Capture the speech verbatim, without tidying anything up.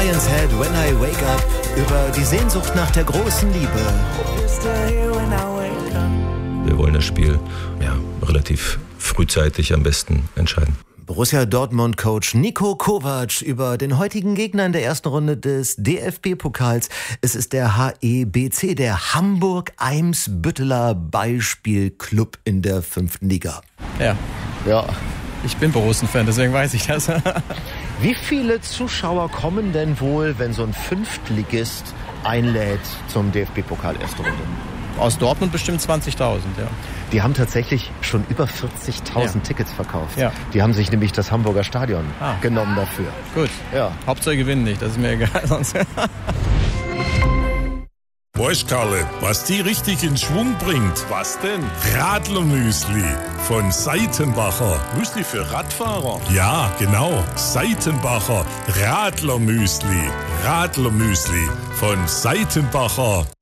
Lion's Head, When I Wake Up, über die Sehnsucht nach der großen Liebe. Wir wollen das Spiel ja, relativ frühzeitig am besten entscheiden. Borussia Dortmund-Coach Niko Kovac über den heutigen Gegner in der ersten Runde des D F B-Pokals. Es ist der H E B C, der Hamburg-Eimsbütteler Ballspielclub in der fünften Liga. Ja, ja. Ich bin Borussen-Fan, deswegen weiß ich das. Wie viele Zuschauer kommen denn wohl, wenn so ein Fünftligist einlädt zum D F B-Pokal erste Runde? Aus Dortmund bestimmt zwanzigtausend, ja. Die haben tatsächlich schon über vierzigtausend ja. Tickets verkauft. Ja. Die haben sich nämlich das Hamburger Stadion ah. genommen dafür. Gut, ja. Hauptsache gewinnen nicht, das ist mir egal. Sonst Weißt Karle, was die richtig in Schwung bringt? Was denn? Radlermüsli von Seitenbacher. Müsli für Radfahrer? Ja, genau. Seitenbacher Radlermüsli. Radlermüsli von Seitenbacher.